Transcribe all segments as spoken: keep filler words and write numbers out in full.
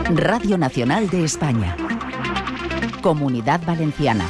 Radio Nacional de España. Comunidad Valenciana.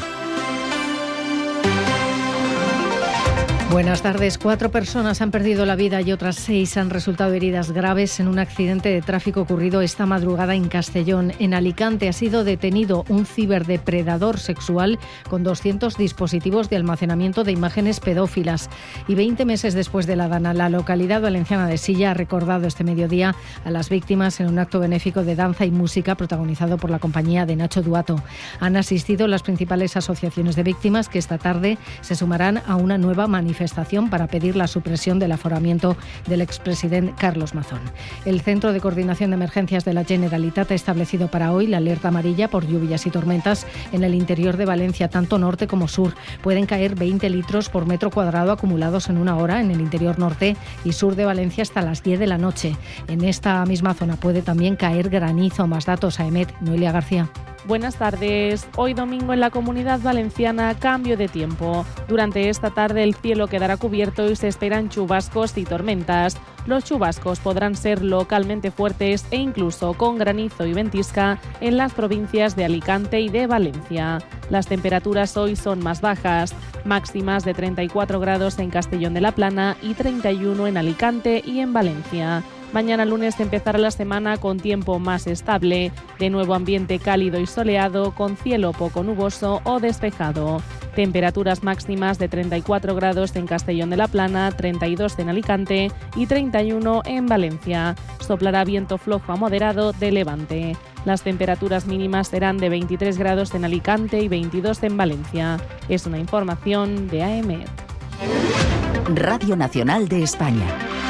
Buenas tardes. Cuatro personas han perdido la vida y otras seis han resultado heridas graves en un accidente de tráfico ocurrido esta madrugada en Castellón. En Alicante ha sido detenido un ciberdepredador sexual con doscientos dispositivos de almacenamiento de imágenes pedófilas. Y veinte meses después de la Dana, la localidad valenciana de Silla ha recordado este mediodía a las víctimas en un acto benéfico de danza y música protagonizado por la compañía de Nacho Duato. Han asistido las principales asociaciones de víctimas que esta tarde se sumarán a una nueva manifestación para pedir la supresión del aforamiento del expresidente Carlos Mazón. El Centro de Coordinación de Emergencias de la Generalitat ha establecido para hoy la alerta amarilla por lluvias y tormentas en el interior de Valencia, tanto norte como sur. Pueden caer veinte litros por metro cuadrado acumulados en una hora en el interior norte y sur de Valencia hasta las diez de la noche. En esta misma zona puede también caer granizo. Más datos a EMET. Noelia García. Buenas tardes. Hoy domingo en la Comunidad Valenciana, cambio de tiempo. Durante esta tarde el cielo quedará cubierto y se esperan chubascos y tormentas. Los chubascos podrán ser localmente fuertes e incluso con granizo y ventisca en las provincias de Alicante y de Valencia. Las temperaturas hoy son más bajas, máximas de treinta y cuatro grados en Castellón de la Plana y treinta y uno en Alicante y en Valencia. Mañana lunes empezará la semana con tiempo más estable, de nuevo ambiente cálido y soleado, con cielo poco nuboso o despejado. Temperaturas máximas de treinta y cuatro grados en Castellón de la Plana, treinta y dos en Alicante y treinta y uno en Valencia. Soplará viento flojo a moderado de levante. Las temperaturas mínimas serán de veintitrés grados en Alicante y veintidós en Valencia. Es una información de A M E D. Radio Nacional de España.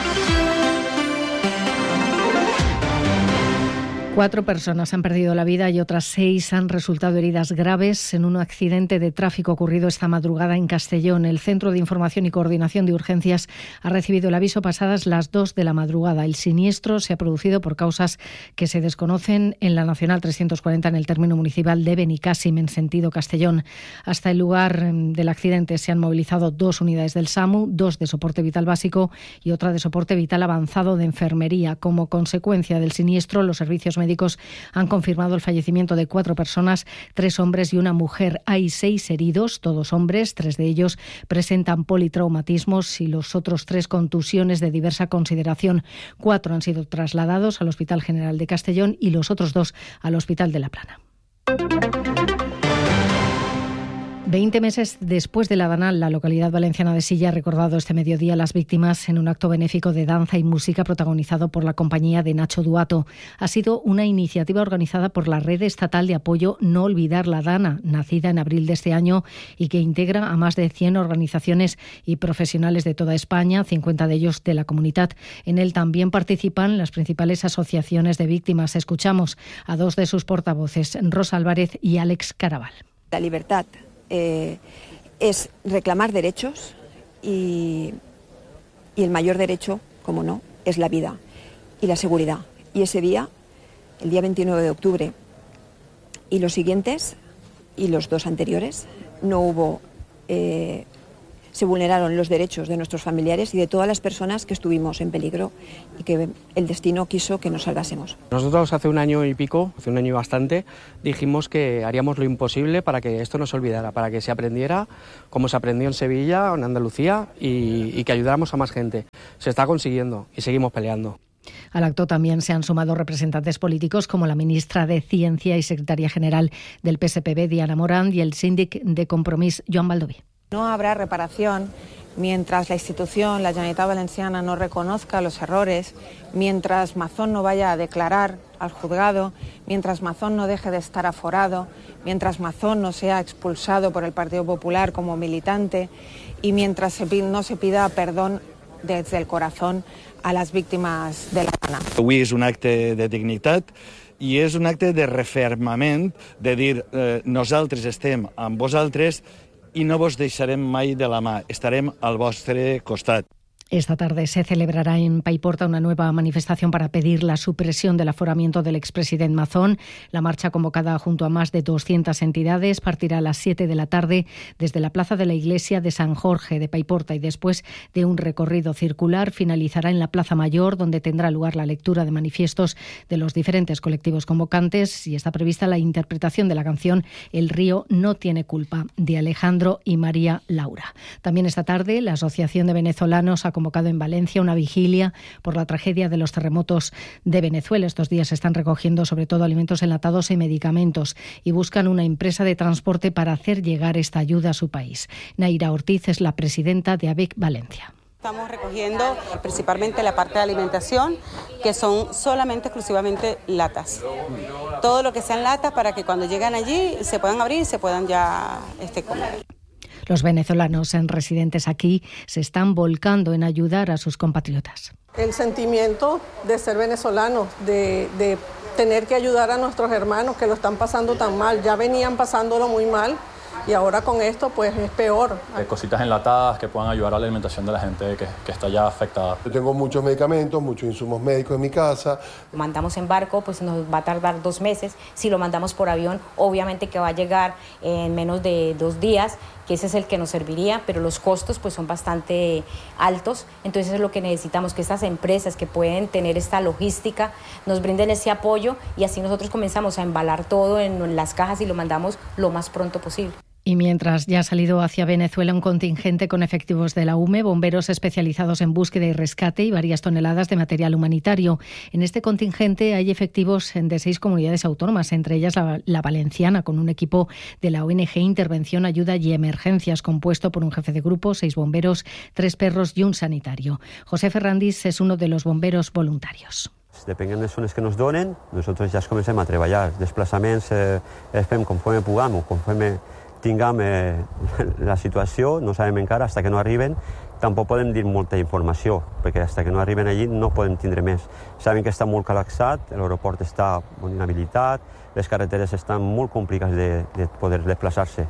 Cuatro personas han perdido la vida y otras seis han resultado heridas graves en un accidente de tráfico ocurrido esta madrugada en Castellón. El Centro de Información y Coordinación de Urgencias ha recibido el aviso pasadas las dos de la madrugada. El siniestro se ha producido por causas que se desconocen en la Nacional trescientos cuarenta en el término municipal de Benicàssim, en sentido Castellón. Hasta el lugar del accidente se han movilizado dos unidades del SAMU, dos de soporte vital básico y otra de soporte vital avanzado de enfermería. Como consecuencia del siniestro, los servicios médicos médicos han confirmado el fallecimiento de cuatro personas, tres hombres y una mujer. Hay seis heridos, todos hombres, tres de ellos presentan politraumatismos y los otros tres contusiones de diversa consideración. Cuatro han sido trasladados al Hospital General de Castellón y los otros dos al Hospital de la Plana. Veinte meses después de la Dana, la localidad valenciana de Silla ha recordado este mediodía a las víctimas en un acto benéfico de danza y música protagonizado por la compañía de Nacho Duato. Ha sido una iniciativa organizada por la Red Estatal de Apoyo No Olvidar la Dana, nacida en abril de este año y que integra a más de cien organizaciones y profesionales de toda España, cincuenta de ellos de la comunidad. En él también participan las principales asociaciones de víctimas. Escuchamos a dos de sus portavoces, Rosa Álvarez y Àlex Caraval. La libertad Eh, es reclamar derechos y, y el mayor derecho, como no, es la vida y la seguridad. Y ese día, el día veintinueve de octubre y los siguientes y los dos anteriores, no hubo, eh, se vulneraron los derechos de nuestros familiares y de todas las personas que estuvimos en peligro y que el destino quiso que nos salvásemos. Nosotros hace un año y pico, hace un año y bastante, dijimos que haríamos lo imposible para que esto no se olvidara, para que se aprendiera como se aprendió en Sevilla o en Andalucía y, y que ayudáramos a más gente. Se está consiguiendo y seguimos peleando. Al acto también se han sumado representantes políticos como la ministra de Ciencia y secretaria general del P S P B, Diana Morant, y el síndic de Compromís, Joan Baldoví. No habrá reparación mientras la institución, la Generalitat Valenciana, no reconozca los errores, mientras Mazón no vaya a declarar al juzgado, mientras Mazón no deje de estar aforado, mientras Mazón no sea expulsado por el Partido Popular como militante y mientras se pide, no se pida perdón desde el corazón a las víctimas de la Dana. Avui és un acte de dignitat i és un acte de refermament, de dir eh, nosaltres estem amb vosaltres i no vos deixarem mai de la mà, estarem al vostre costat. Esta tarde se celebrará en Paiporta una nueva manifestación para pedir la supresión del aforamiento del expresidente Mazón. La marcha, convocada junto a más de doscientas entidades, partirá a las siete de la tarde desde la plaza de la iglesia de San Jorge de Paiporta y después de un recorrido circular finalizará en la Plaza Mayor, donde tendrá lugar la lectura de manifiestos de los diferentes colectivos convocantes y está prevista la interpretación de la canción El río no tiene culpa, de Alejandro y María Laura. También esta tarde la Asociación de Venezolanos ha convocado en Valencia una vigilia por la tragedia de los terremotos de Venezuela. Estos días se están recogiendo sobre todo alimentos enlatados y medicamentos y buscan una empresa de transporte para hacer llegar esta ayuda a su país. Naira Ortiz es la presidenta de A B E C Valencia. Estamos recogiendo principalmente la parte de alimentación, que son solamente, exclusivamente latas. Todo lo que sean latas para que cuando llegan allí se puedan abrir y se puedan ya este, comer. Los venezolanos residentes aquí se están volcando en ayudar a sus compatriotas. El sentimiento de ser venezolanos, de, de tener que ayudar a nuestros hermanos que lo están pasando tan mal, ya venían pasándolo muy mal y ahora con esto pues es peor. Hay cositas enlatadas que puedan ayudar a la alimentación de la gente que, que está ya afectada. Yo tengo muchos medicamentos, muchos insumos médicos en mi casa. Lo mandamos en barco, pues nos va a tardar dos meses. Si lo mandamos por avión, obviamente que va a llegar en menos de dos días, que ese es el que nos serviría, pero los costos pues son bastante altos. Entonces es lo que necesitamos, que estas empresas que pueden tener esta logística nos brinden ese apoyo y así nosotros comenzamos a embalar todo en, en las cajas y lo mandamos lo más pronto posible. Y mientras ya ha salido hacia Venezuela un contingente con efectivos de la U M E, bomberos especializados en búsqueda y rescate y varias toneladas de material humanitario. En este contingente hay efectivos de seis comunidades autónomas, entre ellas la, la valenciana, con un equipo de la O N G Intervención, Ayuda y Emergencias, compuesto por un jefe de grupo, seis bomberos, tres perros y un sanitario. José Ferrandis es uno de los bomberos voluntarios. Depenent de les zones que nos donen, nosaltres ja comencem a treballar. Els desplaçaments eh, els fem conforme puguem o conforme tinguem eh, la situació, no sabem encara, fins que no arriben. Tampoc podem dir molta informació, perquè fins que no arriben allí no podem tindre més. Sabem que està molt col·lapsat, l'aeroport està molt inhabilitat, les carreteres estan molt complicades de, de poder desplaçar-se.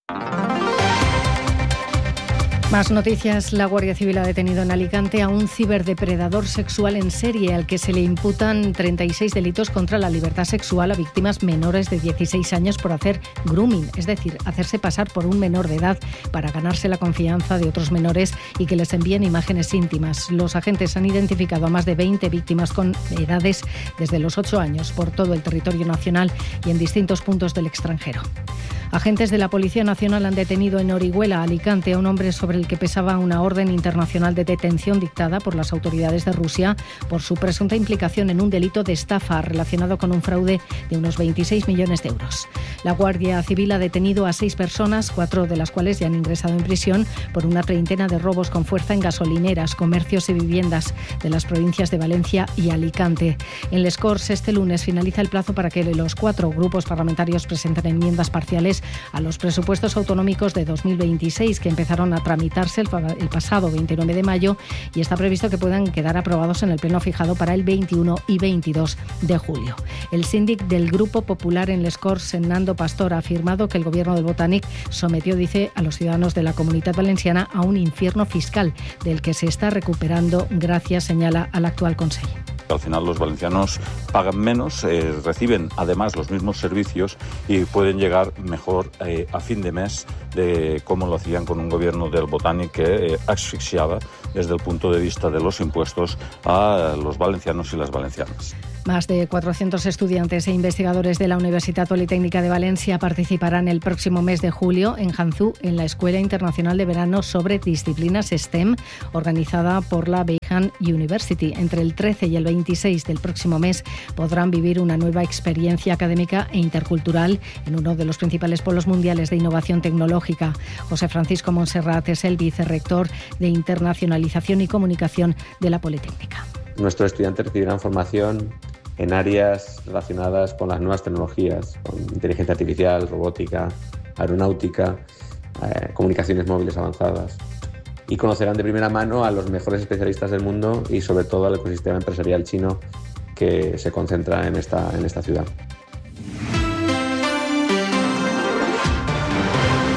Más noticias. La Guardia Civil ha detenido en Alicante a un ciberdepredador sexual en serie al que se le imputan treinta y seis delitos contra la libertad sexual a víctimas menores de dieciséis años por hacer grooming, es decir, hacerse pasar por un menor de edad para ganarse la confianza de otros menores y que les envíen imágenes íntimas. Los agentes han identificado a más de veinte víctimas con edades desde los ocho años por todo el territorio nacional y en distintos puntos del extranjero. Agentes de la Policía Nacional han detenido en Orihuela, Alicante, a un hombre sobre el que pesaba una orden internacional de detención dictada por las autoridades de Rusia por su presunta implicación en un delito de estafa relacionado con un fraude de unos veintiséis millones de euros. La Guardia Civil ha detenido a seis personas, cuatro de las cuales ya han ingresado en prisión por una treintena de robos con fuerza en gasolineras, comercios y viviendas de las provincias de Valencia y Alicante. En Les Corts, este lunes finaliza el plazo para que los cuatro grupos parlamentarios presenten enmiendas parciales a los presupuestos autonómicos de dos mil veintiséis, que empezaron a tramitarse el, el pasado veintinueve de mayo y está previsto que puedan quedar aprobados en el pleno fijado para el veintiuno y veintidós de julio. El síndic del Grupo Popular en Les Corts, Fernando Pastor, ha afirmado que el gobierno del Botànic sometió, dice, a los ciudadanos de la Comunitat Valenciana a un infierno fiscal del que se está recuperando gracias, señala, al actual Consejo. Al final los valencianos pagan menos, eh, reciben además los mismos servicios y pueden llegar mejor eh, a fin de mes de cómo lo hacían con un gobierno del Botànic que eh, asfixiaba desde el punto de vista de los impuestos a los valencianos y las valencianas. Más de cuatrocientos estudiantes e investigadores de la Universitat Politécnica de Valencia participarán el próximo mes de julio en Hangzhou en la Escuela Internacional de Verano sobre Disciplinas STEM, organizada por la Beihang University. Entre el trece y el veintiséis del próximo mes podrán vivir una nueva experiencia académica e intercultural en uno de los principales polos mundiales de innovación tecnológica. José Francisco Montserrat es el vicerrector de Internacionalización y Comunicación de la Politécnica. Nuestros estudiantes recibirán formación en áreas relacionadas con las nuevas tecnologías, con inteligencia artificial, robótica, aeronáutica, eh, comunicaciones móviles avanzadas, y conocerán de primera mano a los mejores especialistas del mundo y sobre todo al ecosistema empresarial chino que se concentra en esta, en esta ciudad.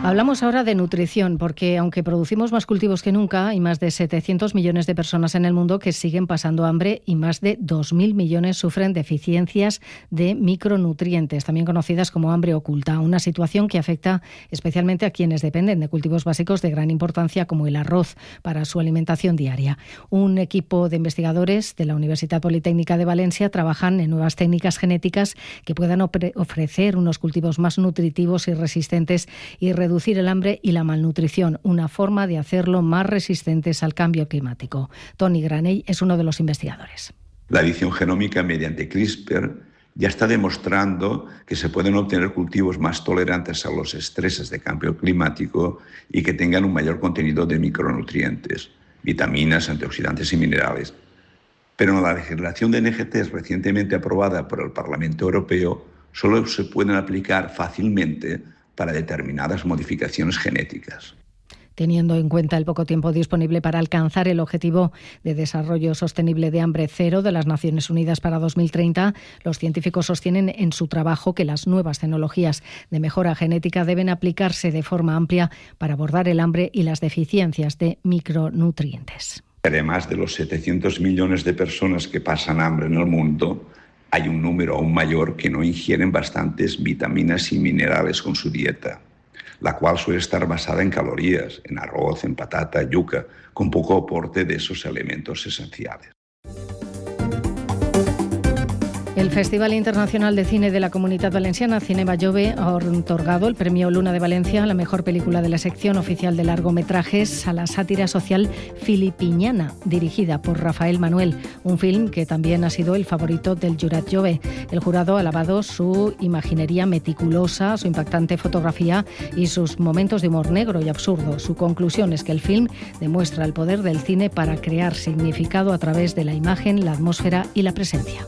Hablamos ahora de nutrición, porque aunque producimos más cultivos que nunca, hay más de setecientos millones de personas en el mundo que siguen pasando hambre y más de dos mil millones sufren deficiencias de micronutrientes, también conocidas como hambre oculta, una situación que afecta especialmente a quienes dependen de cultivos básicos de gran importancia como el arroz para su alimentación diaria. Un equipo de investigadores de la Universidad Politécnica de Valencia trabajan en nuevas técnicas genéticas que puedan ofrecer unos cultivos más nutritivos y resistentes y reducir reducir el hambre y la malnutrición, una forma de hacerlo más resistentes al cambio climático. Tony Granell es uno de los investigadores. La edición genómica mediante CRISPR ya está demostrando que se pueden obtener cultivos más tolerantes a los estreses de cambio climático y que tengan un mayor contenido de micronutrientes, vitaminas, antioxidantes y minerales. Pero en la legislación de N G Ts recientemente aprobada por el Parlamento Europeo solo se pueden aplicar fácilmente para determinadas modificaciones genéticas. Teniendo en cuenta el poco tiempo disponible para alcanzar el objetivo de desarrollo sostenible de hambre cero de las Naciones Unidas para dos mil treinta, los científicos sostienen en su trabajo que las nuevas tecnologías de mejora genética deben aplicarse de forma amplia para abordar el hambre y las deficiencias de micronutrientes. Además de los setecientos millones de personas que pasan hambre en el mundo, hay un número aún mayor que no ingieren bastantes vitaminas y minerales con su dieta, la cual suele estar basada en calorías, en arroz, en patata, yuca, con poco aporte de esos elementos esenciales. El Festival Internacional de Cine de la Comunitat Valenciana, Cinema Jove, ha otorgado el premio Luna de Valencia a la mejor película de la sección oficial de largometrajes a la sátira social filipiñana, dirigida por Rafael Manuel, un film que también ha sido el favorito del Jurat Jove. El jurado ha alabado su imaginería meticulosa, su impactante fotografía y sus momentos de humor negro y absurdo. Su conclusión es que el film demuestra el poder del cine para crear significado a través de la imagen, la atmósfera y la presencia.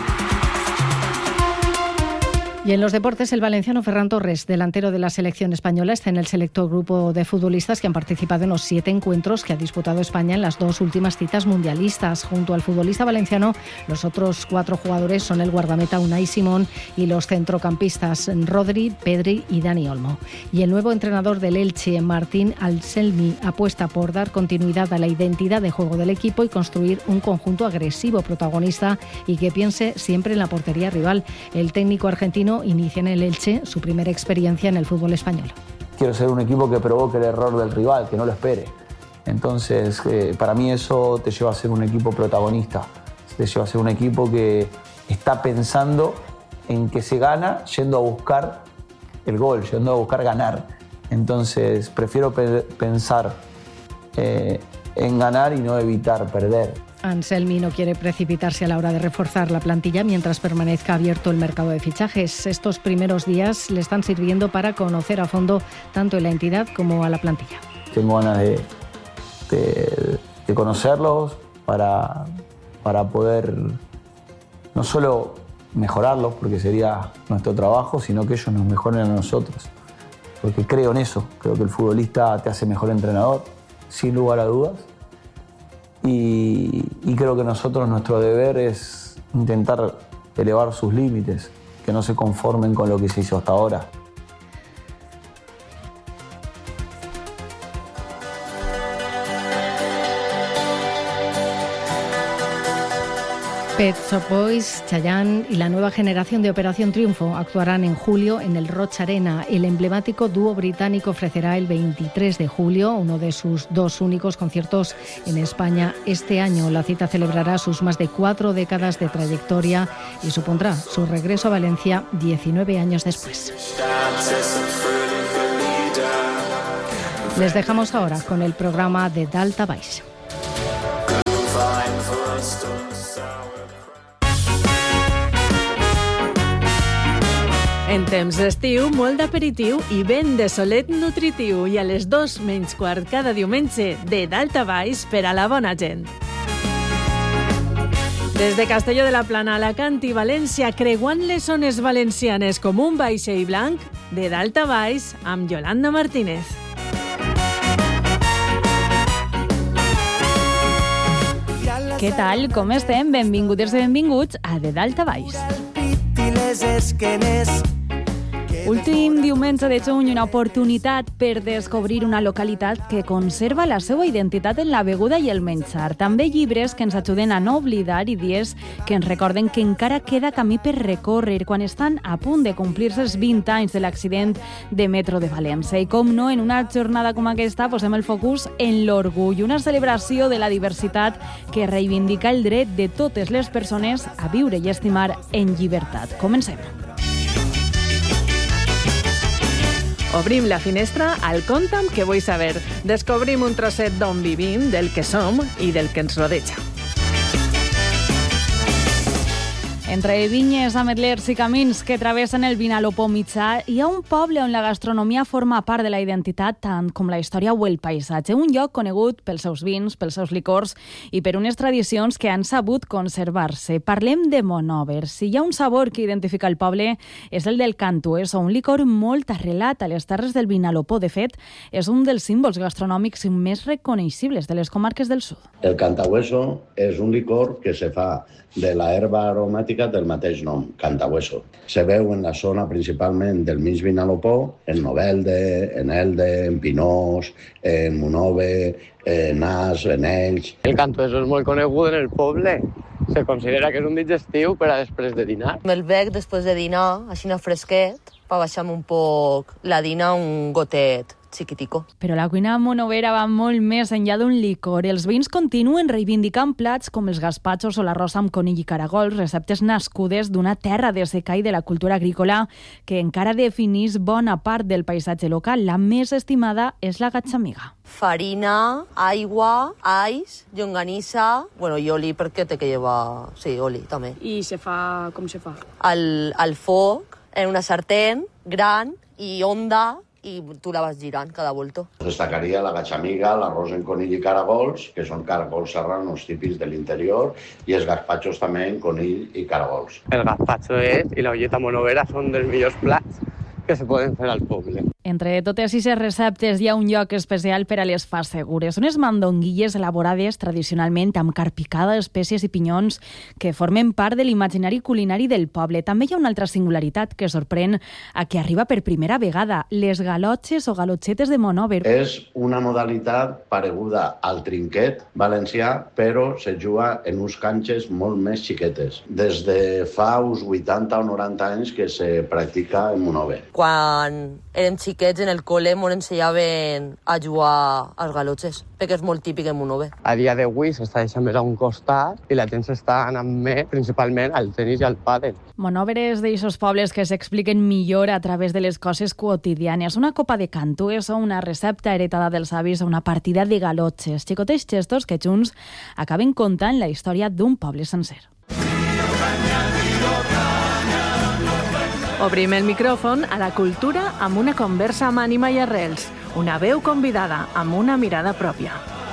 Y en los deportes, el valenciano Ferran Torres, delantero de la selección española, está en el selecto grupo de futbolistas que han participado en los siete encuentros que ha disputado España en las dos últimas citas mundialistas. Junto al futbolista valenciano, los otros cuatro jugadores son el guardameta Unai Simón y los centrocampistas Rodri, Pedri y Dani Olmo. Y el nuevo entrenador del Elche, Martín Anselmi, apuesta por dar continuidad a la identidad de juego del equipo y construir un conjunto agresivo, protagonista y que piense siempre en la portería rival. El técnico argentino inicia en el Elche su primera experiencia en el fútbol español. Quiero ser un equipo que provoque el error del rival, que no lo espere. Entonces, eh, para mí eso te lleva a ser un equipo protagonista, te lleva a ser un equipo que está pensando en que se gana yendo a buscar el gol, yendo a buscar ganar. Entonces, prefiero pe- pensar eh, en ganar y no evitar perder. Anselmi no quiere precipitarse a la hora de reforzar la plantilla mientras permanezca abierto el mercado de fichajes. Estos primeros días le están sirviendo para conocer a fondo tanto a la entidad como a la plantilla. Tengo ganas de, de, de conocerlos para, para poder no solo mejorarlos, porque sería nuestro trabajo, sino que ellos nos mejoren a nosotros. Porque creo en eso, creo que el futbolista te hace mejor entrenador, sin lugar a dudas. Y, y creo que nosotros, nuestro deber es intentar elevar sus límites, que no se conformen con lo que se hizo hasta ahora. Pet Shop Boys, Chayanne y la nueva generación de Operación Triunfo actuarán en julio en el Roch Arena. El emblemático dúo británico ofrecerá el veintitrés de julio uno de sus dos únicos conciertos en España este año. La cita celebrará sus más de cuatro décadas de trayectoria y supondrá su regreso a Valencia diecinueve años después. Les dejamos ahora con el programa de Dalta Baix. En temps d'estiu, molt d'aperitiu i ben de solet nutritiu. I a les dos menys quart cada diumenge, de dalt a baix per a la bona gent. Des de Castelló de la Plana, Alacant i València, creuant les zones valencianes com un vaixell blanc, de dalt a baix, amb Yolanda Martínez. Què tal? Com estem? Benvingudes i benvinguts a De Dalt a Baix. Últim diumenge de juny, una oportunitat per descobrir una localitat que conserva la seva identitat en la beguda i el menjar. També llibres que ens ajuden a no oblidar i dies que ens recorden que encara queda camí per recórrer quan estan a punt de complir-se els vint anys de l'accident de metro de València. I com no, en una jornada com aquesta posem el focus en l'orgull, una celebració de la diversitat que reivindica el dret de totes les persones a viure i estimar en llibertat. Comencem. Obrim la finestra al Conta'm que vull saber. Descobrim un trosset d'on vivim, del que som i del que ens rodeja. Entre vinyes, ametlers i camins que travessen el Vinalopó mitjà, hi ha un poble on la gastronomia forma part de la identitat tant com la història o el paisatge. Un lloc conegut pels seus vins, pels seus licors i per unes tradicions que han sabut conservar-se. Parlem de Monòver. Si hi ha un sabor que identifica el poble és el del cantueso, un licor molt arrelat a les terres del Vinalopó. De fet, és un dels símbols gastronòmics més reconeixibles de les comarques del sud. El cantahueso és un licor que se fa de la herba aromàtica del mateix nom, cantahueso. Se veu en la zona principalment del mig Vinalopó, en Novelda, en Elda, en Pinós, en Monòver, en As, en Elx. El cantueso és molt conegut en el poble. Se considera que és un digestiu per a després de dinar. Me'l bec després de dinar, així no fresquet, per baixar-me un poc la dina, un gotet chiquitico. Però la cuina monovera va molt més enllà d'un licor. Els veïns continuen reivindicant plats com els gaspatxos o l'arròs amb conill i caragols, receptes nascudes d'una terra de secà i de la cultura agrícola que encara definís bona part del paisatge local. La més estimada és la gatxamiga. Farina, aigua, alls, llonganissa, bueno, i oli perquè té que llevar... Sí, oli, també. I se fa... com se fa? Al, al foc, en una sartén gran i honda, i tu la vas girant cada volta. Destacaria la gatxamiga, l'arròs en conill i caragols, que són caragols serranos típics de l'interior, i els gazpachos també en conill i caragols. El gazpacho és, i la olleta monovera són dels millors plats que se poden fer al poble. Entre totes aquestes receptes hi ha un lloc especial per a les fassegures, unes mandonguilles elaborades tradicionalment amb carn picada, espècies i pinyons que formen part de l'imaginari culinari del poble. També hi ha una altra singularitat que sorprèn a qui arriba per primera vegada, les galotxes o galotxetes de Monòver. És una modalitat pareguda al trinquet valencià, però se juga en uns canxes molt més xiquetes. Des de fa uns vuitanta o noranta anys que se practica en Monòver. Quan érem xiquets en el col·le ens ensenyaven a jugar als galotxes, perquè és molt típic en Monòver. A dia d'avui s'està deixant més a un costat i la gent s'està anant més principalment al tenis i al pàdel. Monòver és d'aixos pobles que s'expliquen millor a través de les coses quotidianes. Una copa de cantueso, una recepta heretada dels avis o una partida de galotxes. Xicotets gestos que junts acaben contant la història d'un poble sencer. Obrim el micròfon a la cultura amb una conversa amb ànima i arrels. Una veu convidada amb una mirada pròpia.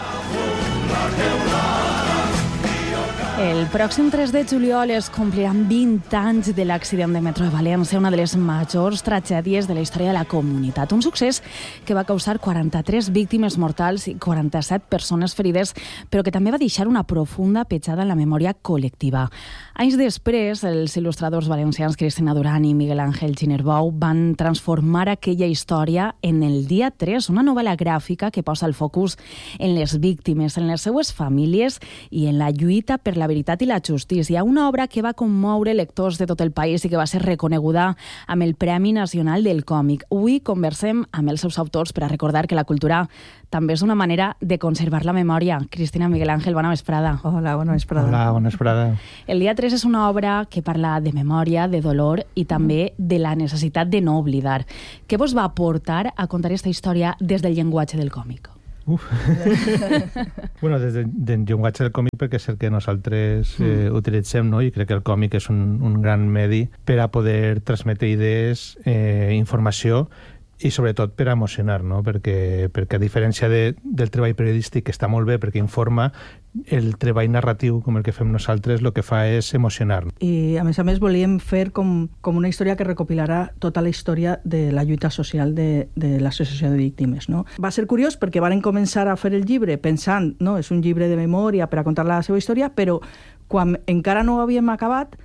El pròxim tres de juliol es compliran vint anys de l'accident de metro de València, una de les majors tragèdies de la història de la comunitat. Un succés que va causar quaranta-tres víctimes mortals i quaranta-set persones ferides, però que també va deixar una profunda petjada en la memòria col·lectiva. Anys després, els il·lustradors valencians Cristina Duran i Miguel Ángel Ginerbou van transformar aquella història en el dia tres, una novel·la gràfica que posa el focus en les víctimes, en les seues famílies i en la lluita per la veritat i la justícia. Una obra que va commoure lectors de tot el país i que va ser reconeguda amb el Premi Nacional del Còmic. Avui conversem amb els seus autors per a recordar que la cultura també és una manera de conservar la memòria. Cristina, Miguel Ángel, bona vesprada. Hola, bona vesprada. Hola, bona vesprada. El dia tres és una obra que parla de memòria, de dolor i també de la necessitat de no oblidar. Què vos va portar a contar aquesta història des del llenguatge del còmic? Uf. bueno, des del de llenguatge del còmic perquè és el que nosaltres eh, mm. utilitzem, no? I crec que el còmic és un, un gran medi per a poder transmetre idees, eh, informació i sobretot per a emocionar, no? Perquè, perquè a diferència de, del treball periodístic, que està molt bé perquè informa, el treball narratiu, com el que fem nosaltres, el que fa és emocionar. I a més a més volíem fer com, com una història que recopilarà tota la història de la lluita social de, de l'associació de víctimes, no? Va ser curiós perquè varen començar a fer el llibre pensant, no, és un llibre de memòria per a contar la seva història, però quan encara no ho havíem acabat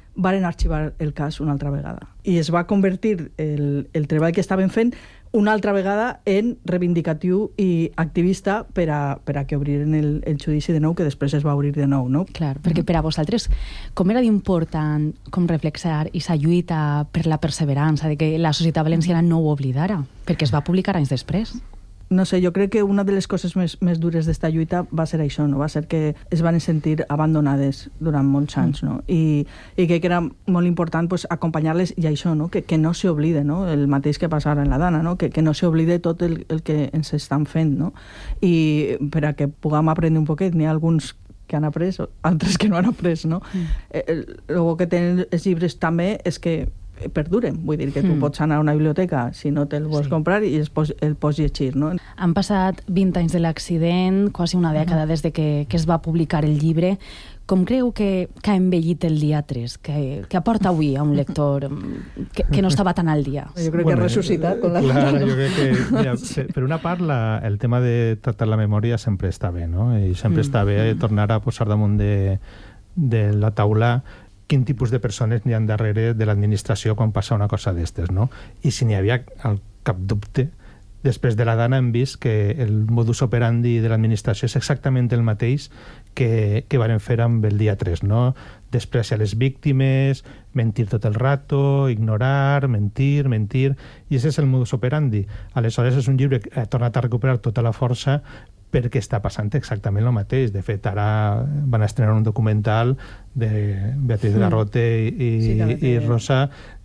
varen arxivar el cas una altra vegada. I es va convertir el, el treball que estaven fent una altra vegada en reivindicatiu i activista per a, per a que obriren el, el judici de nou, que després es va obrir de nou, no? Clar, perquè per a vosaltres, com era d'important com reflexar i sa lluita per la perseverança, de que la societat valenciana no ho oblidara, perquè es va publicar anys després? No sé, jo crec que una de les coses més, més dures d'esta lluita va ser això, no? Va ser que es van sentir abandonades durant molts anys, no? I, i crec que era molt important pues, acompanyar-les i això, no? Que, que no s'oblide, no? El mateix que passava en la Dana, no? Que, que no s'oblide tot el, el que ens estan fent, no? I per a que puguem aprendre un poquet, n'hi ha alguns que han après, altres que no han après, no? Mm. El, el que tenen els llibres també és que perduren, vull dir que tu mm. pots anar a una biblioteca si no te'l vols sí. comprar i el pots, el pots llegir, no? Han passat vint anys de l'accident, quasi una dècada des de que, que es va publicar el llibre. Com creu que, que ha envellit el dia tres? Que, que aporta avui a un lector que, que no estava tan al dia? Jo crec bueno, que ha ressuscitat con la... Clar, jo crec que, mira, per una part, la, el tema de tractar la memòria sempre està bé, no? I sempre mm. està bé tornar a posar damunt de, de la taula quin tipus de persones n'hi ha darrere de l'administració quan passa una cosa d'estes, no? I si n'hi havia al cap dubte, després de la Dana hem vist que el modus operandi de l'administració és exactament el mateix que, que varen fer amb el dia tres, no? Despreciar les víctimes, mentir tot el rato, ignorar, mentir, mentir, i aquest és el modus operandi. Aleshores és un llibre que ha tornat a recuperar tota la força perquè està passant exactament el mateix. De fet, ara van estrenar un documental de Beatriz Garrote i, sí, i Rosa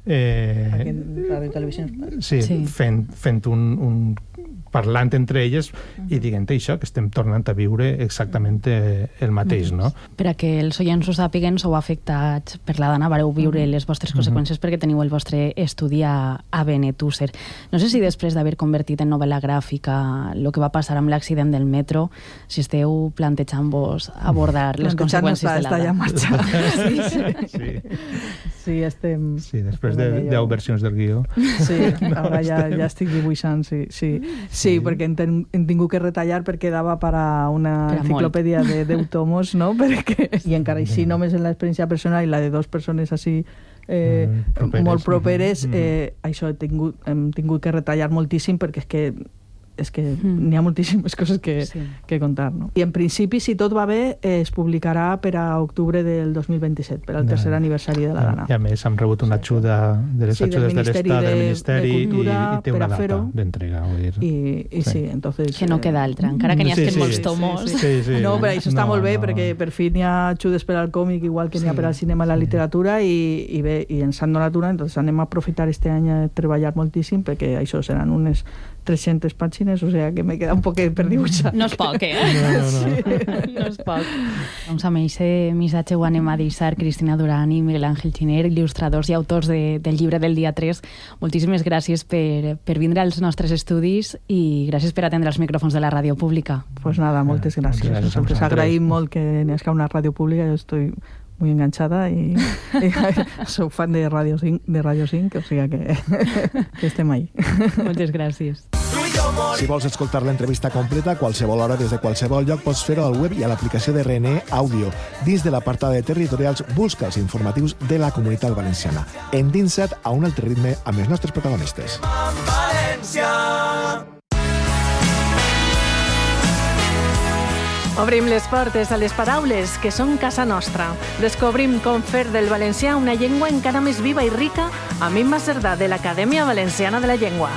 eh, en Ràdio Televisió sí, sí. fent, fent un, un parlant entre elles uh-huh. i dient això, que estem tornant a viure exactament el mateix, no? Per a que els oients ho sàpiguen, sou afectats per la Dana, vareu viure uh-huh. les vostres conseqüències uh-huh. perquè teniu el vostre estudi a, a Benetússer. No sé si després d'haver convertit en novel·la gràfica el que va passar amb l'accident del metro, si esteu plantejant-vos abordar les conseqüències de la Dana. Ja marxat. sí, sí. sí. Sí, estem... Sí, després de deu versions del guió. Sí, ara ja, ja estic dibuixant, sí. Sí, sí, sí perquè hem, ten, hem tingut que retallar perquè dava per a una per enciclopèdia de deu tomos, no? Perquè, i encara així, només en l'experiència personal i la de dues persones així eh, mm, properes. molt properes, eh, això he tingut, hem tingut que retallar moltíssim perquè és que és que mm. n'hi ha moltíssimes coses que, sí. que contar, no? I en principi, si tot va bé, eh, es publicarà per a octubre del dos mil vint-i-set, per al tercer ja. aniversari de la Dana. I a més hem rebut una ajuda de les sí, ajudes de l'Estat, del Ministeri, de Cultura, i, i té una data d'entrega. I, i sí. sí, entonces... Que no queda altra, encara que n'hi ha sí, sí, molts tomos. Sí, sí. Sí, sí. No, però això està no, molt bé, no. perquè per fi n'hi ha ajudes per al còmic, igual que n'hi ha sí. per al cinema i la literatura, i, i bé, i ens han donat una, entonces anem a aprofitar este any a treballar moltíssim, perquè això seran unes tres-centes pàgines, o sigui que me queda un poquet per dibuixar. No és poc, eh? No, no, no. Sí. No és poc. Doncs amb aquest missatge ho anem a deixar. Cristina Duran i Miguel Ángel Giner, il·lustradors i autors de, del llibre del dia tres. Moltíssimes gràcies per, per vindre als nostres estudis i gràcies per atendre els micròfons de la ràdio pública. Pues nada, moltes gràcies. gràcies Nosaltres agraïm molt que n'hi hagi una ràdio pública. Jo estoy muy enganchada y, y soy fan de Radio cinc, de Radio cinc, o sigui que, que estem ahí. Moltes gràcies. Si vols escoltar l'entrevista completa a qualsevol hora des de qualsevol lloc, pots fer-ho al web i a l'aplicació de R N E Àudio. Dins de l'apartat de territorials, busca els informatius de la Comunitat Valenciana. Endinsa't a un altre ritme amb els nostres protagonistes. València! Obrim les portes a les paraules que són casa nostra. Descobrim com fer del valencià una llengua encara més viva i rica amb Imma Cerdà, de l'Acadèmia Valenciana de la Llengua.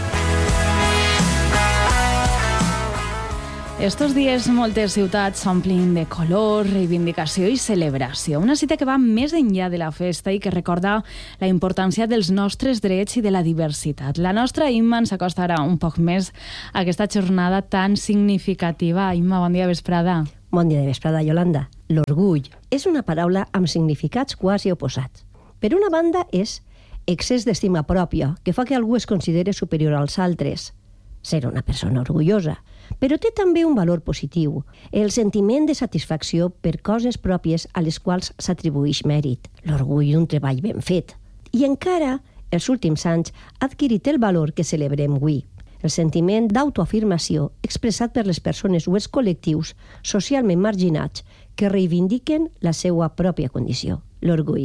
Estos dies moltes ciutats s'omplin de color, reivindicació i celebració. Una cita que va més enllà de la festa i que recorda la importància dels nostres drets i de la diversitat. La nostra Imma ens acosta ara un poc més a aquesta jornada tan significativa. Imma, bon dia de vesprada. Bon dia de vesprada, Yolanda. L'orgull és una paraula amb significats quasi oposats. Per una banda és excés d'estima pròpia, que fa que algú es consideri superior als altres. Ser una persona orgullosa. Però té també un valor positiu, el sentiment de satisfacció per coses pròpies a les quals s'atribueix mèrit, l'orgull d'un treball ben fet. I encara, els últims anys, ha adquirit el valor que celebrem avui, el sentiment d'autoafirmació expressat per les persones o els col·lectius socialment marginats que reivindiquen la seva pròpia condició, l'orgull gai.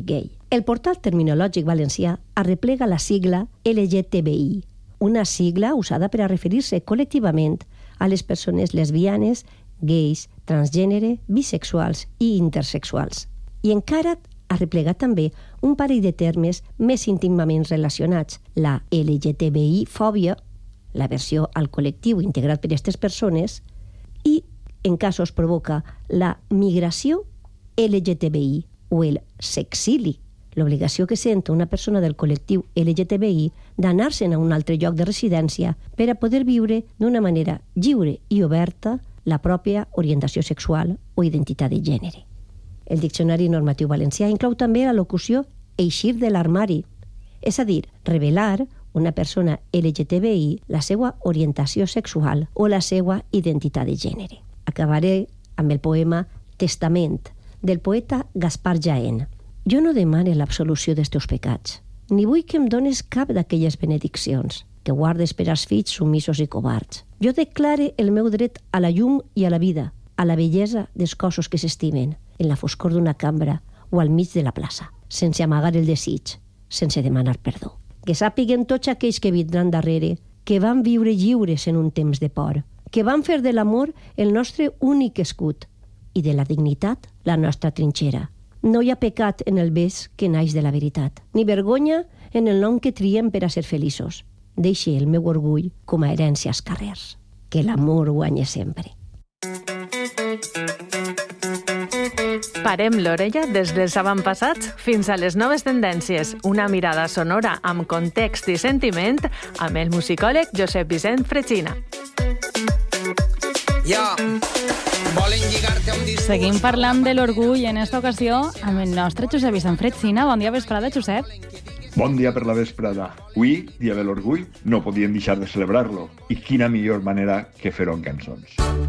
El portal terminològic valencià arreplega la sigla L G T B I, una sigla usada per a referir-se col·lectivament a les persones lesbianes, gais, transgènere, bisexuals i intersexuals. I encara arreplega també un parell de termes més íntimament relacionats, la L G T B I-fòbia, la versió al col·lectiu integrat per aquestes persones, i, en casos, provoca la migració L G T B I o el sexili, l'obligació que sent una persona del col·lectiu L G T B I d'anar-se'n a un altre lloc de residència per a poder viure d'una manera lliure i oberta la pròpia orientació sexual o identitat de gènere. El Diccionari Normatiu Valencià inclou també la locució eixir de l'armari, és a dir, revelar una persona L G T B I la seva orientació sexual o la seva identitat de gènere. Acabaré amb el poema Testament, del poeta Gaspar Jaén. Jo no demane l'absolució dels teus pecats, ni vull que em dones cap d'aquelles benediccions que guardes per als fills submissos i covards. Jo declare el meu dret a la llum i a la vida, a la bellesa dels cossos que s'estimen, en la foscor d'una cambra o al mig de la plaça, sense amagar el desig, sense demanar perdó. Que sàpiguen tots aquells que vindran darrere, que van viure lliures en un temps de por, que van fer de l'amor el nostre únic escut i de la dignitat la nostra trinxera. No hi ha pecat en el bes que naix de la veritat, ni vergonya en el nom que triem per a ser feliços. Deixe el meu orgull com a herència als carrers. Que l'amor guanye sempre. Parem l'orella des dels avantpassats fins a les noves tendències. Una mirada sonora amb context i sentiment amb el musicòleg Josep Vicent Fretxina. Ja, volen lligar-te a un discurs... Seguim parlant de l'orgull en esta ocasió amb el nostre Josep Vicent Fretxina. Bon dia, vesprada, Josep. Bon dia per la vesprada. Avui, dia de l'orgull, no podíem deixar de celebrar-lo. I quina millor manera que fer-ho en cançons.